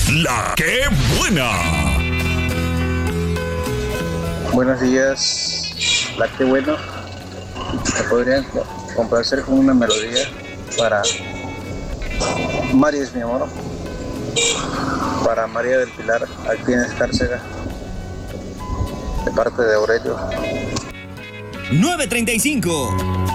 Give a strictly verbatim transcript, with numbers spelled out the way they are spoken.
La que buena. Buenos días, La que bueno. ¿Me podrían complacer con una melodía para Mari es mi amor? Para María del Pilar, aquí en Escárcega, de parte de Aurelio. nueve treinta y cinco.